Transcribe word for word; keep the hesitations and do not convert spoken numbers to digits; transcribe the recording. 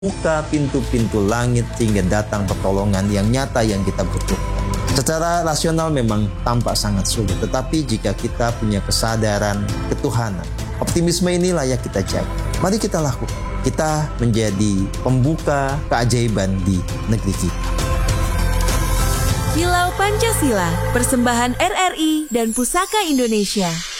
buka pintu-pintu langit sehingga datang pertolongan yang nyata yang kita butuhkan. Secara rasional memang tampak sangat sulit, tetapi jika kita punya kesadaran ketuhanan, optimisme ini layak kita jaga. Mari kita lakukan. Kita menjadi pembuka keajaiban di negeri kita. Kilau Pancasila, persembahan R R I dan Pusaka Indonesia.